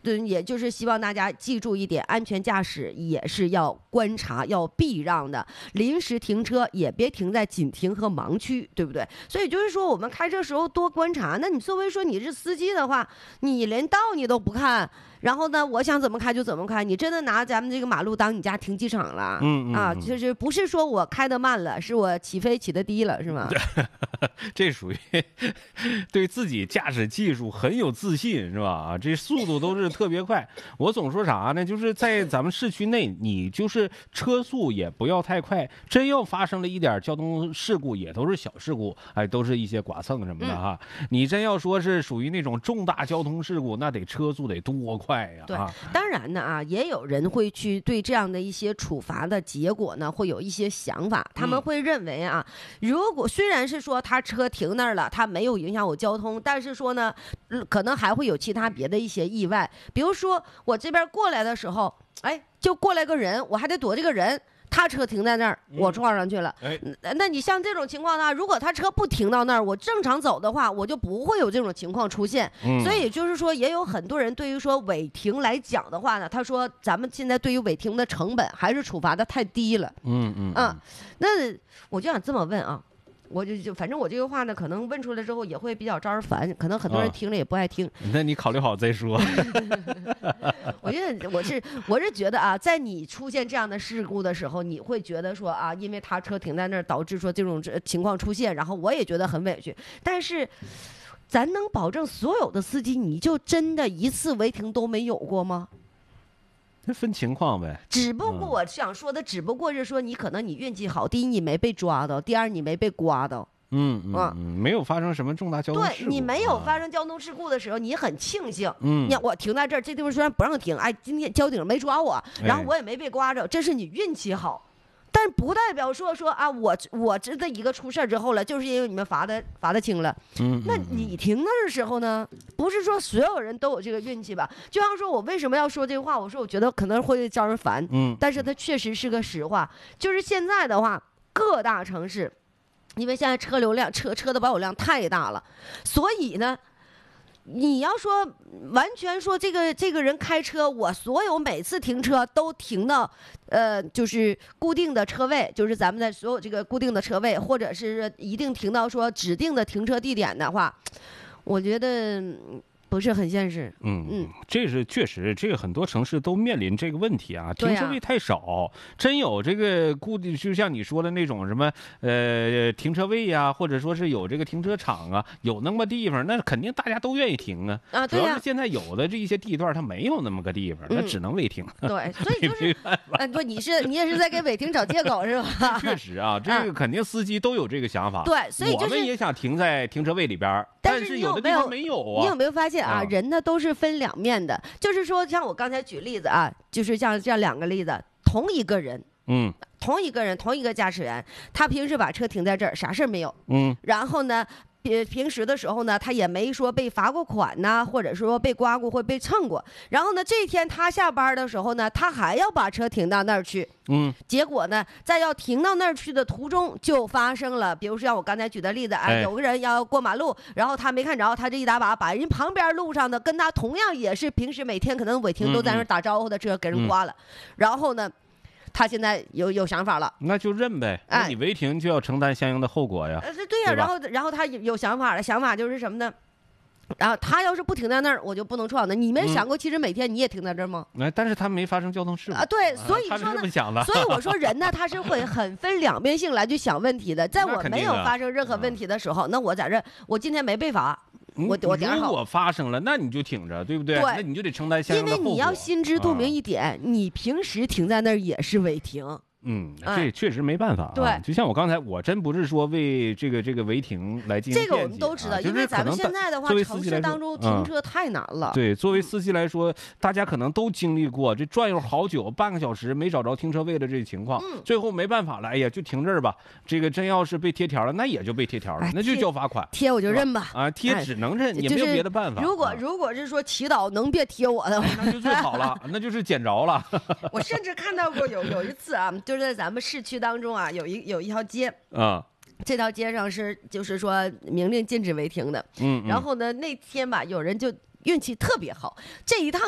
也就是希望大家记住一点，安全驾驶也是要观察、要避让的。临时停车也别停在紧停和盲区，对不对？所以就是说，我们开车时候多观察。那你作为说你是司机的话，你连道你都不看。然后呢，我想怎么开就怎么开，你真的拿咱们这个马路当你家停机场了？就是不是说我开得慢了，是我起飞起得低了，是吗？ 这属于对自己驾驶技术很有自信，是吧？这速度都是特别快。我总说啥呢？就是在咱们市区内，你就是车速也不要太快，真要发生了一点交通事故，也都是小事故，哎，都是一些剐蹭什么的哈。你真要说是属于那种重大交通事故，那得车速得多快。 对，当然呢也有人会去对这样的一些处罚的结果呢，会有一些想法。他们会认为如果虽然是说他车停那儿了，他没有影响我交通，但是说呢，可能还会有其他别的一些意外。比如说我这边过来的时候，哎，就过来个人，我还得躲这个人。他车停在那儿，我撞上去了。那你像这种情况呢，如果他车不停到那儿，我正常走的话，我就不会有这种情况出现。所以就是说，也有很多人对于说违停来讲的话呢，他说咱们现在对于违停的成本还是处罚的太低了。那我就想这么问啊。我就反正我这个话呢，可能问出来之后也会比较招人烦，可能很多人听了也不爱听。 那你考虑好再说。 我觉得我是觉得在你出现这样的事故的时候，你会觉得说因为他车停在那儿导致说这种情况出现，然后我也觉得很委屈。但是，咱能保证所有的司机你就真的一次违停都没有过吗？ 那分情况呗。 只不过我想说的，只不过是说你可能你运气好，第一你没被抓到，第二你没被刮到。 没有发生什么重大交通事故。 对，你没有发生交通事故的时候，你很庆幸。你看我停在这儿，这地方虽然不让停，今天交警没抓我，然后我也没被刮着，这是你运气好。但不代表说我这的一个出事之后了，就是因为你们罚的轻了。那你停那儿的时候呢，不是说所有人都有这个运气吧？就像说我为什么要说这话，我说我觉得可能会招人烦，但是它确实是个实话。就是现在的话，各大城市，因为现在车流量车的保有量太大了，所以呢。你要说完全说这个人开车，我所有每次停车都停到，就是固定的车位，就是咱们的所有这个固定的车位，或者是一定停到说指定的停车地点的话，我觉得不是很现实。 这是确实，这个很多城市都面临这个问题啊，停车位太少，真有这个固定，就像你说的那种什么停车位呀，或者说是有这个停车场啊，有那么地方，那肯定大家都愿意停啊。主要是现在有的这一些地段它没有那么个地方，那只能违停。 对，所以就是不，你也是在给违停找借口是吧？ 确实啊，这个肯定司机都有这个想法。 对，所以我们也想停在停车位里边，但是有的地方没有啊。 你有没有发现人呢都是分两面的，就是说像我刚才举例子就是像这样两个例子，同一个人，同一个驾驶员，他平时把车停在这儿，啥事儿没有，然后呢。平时的时候呢，他也没说被罚过款呐，或者说被刮过或被蹭过。然后呢，这天他下班的时候呢，他还要把车停到那儿去。结果呢，在要停到那儿去的途中，就发生了，比如说像我刚才举的例子，有个人要过马路，然后他没看着，他这一打把人旁边路上的跟他同样也是平时每天可能违停都在那儿打招呼的车给人刮了，然后呢。他现在有想法了， 那就认呗。那你违停就要承担相应的后果呀。 对呀，然后他有想法了，想法就是什么呢？然后他要是不停在那儿，我就不能撞他。你没想过，其实每天你也停在这儿吗？ 但是他没发生交通事故对，所以说呢， 他是这么想的。 所以我说人呢，他是会很分两面性来去想问题的。在我没有发生任何问题的时候，那我在这，我今天没被罚。我点好。 如果发生了，那你就挺着，对不对？对，那你就得承担相应的后果。 因为你要心知肚明一点，你平时停在那儿也是违停。 这确实没办法。 对， 就像我刚才，我真不是说为这个违停来进行这个我们都知道，因为咱们现在的话，城市当中停车太难了。 对，作为司机来说，大家可能都经历过这转悠好久，半个小时没找着停车位的这个情况，最后没办法了，哎呀，就停这儿吧。这个真要是被贴条了，那也就被贴条了，那就交罚款。 贴我就认吧。 贴只能认，也没有别的办法。 如果是说祈祷能别贴我的话， 那就最好了，那就是捡着了。 我甚至看到过有一次就是在咱们市区当中有一条街这条街上就是说明令禁止违停的。然后呢那天吧，有人就运气特别好，这一趟